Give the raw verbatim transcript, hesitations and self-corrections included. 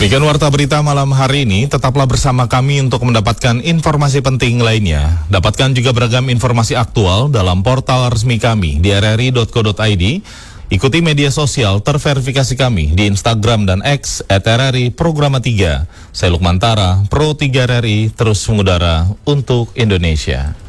Demikian warta berita malam hari ini. Tetaplah bersama kami untuk mendapatkan informasi penting lainnya. Dapatkan juga beragam informasi aktual dalam portal resmi kami di r r i dot co dot i d. Ikuti media sosial terverifikasi kami di Instagram dan X et r r i Programa tiga. Saya Lukman Tara, Pro tiga R R I, terus mengudara untuk Indonesia.